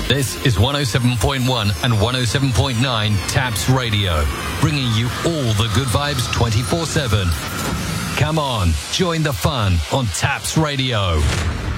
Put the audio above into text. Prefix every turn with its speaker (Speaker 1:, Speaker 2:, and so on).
Speaker 1: This is 107.1 and 107.9 Taps Radio, bringing you all the good vibes 24/7. Come on, join the fun on Taps Radio.